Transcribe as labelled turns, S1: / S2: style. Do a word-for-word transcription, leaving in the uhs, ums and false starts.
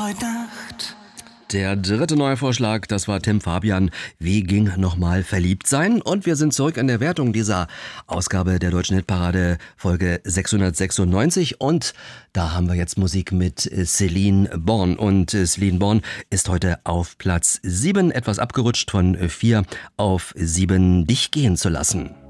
S1: heute Nacht.
S2: Der dritte Neuvorschlag, das war Tim Fabian. Wie ging nochmal verliebt sein? Und wir sind zurück in der Wertung dieser Ausgabe der Deutschen Hitparade, Folge sechshundertsechsundneunzig. Und da haben wir jetzt Musik mit Celine Born. Und Celine Born ist heute auf Platz sieben, etwas abgerutscht von vier auf sieben, dich gehen zu lassen.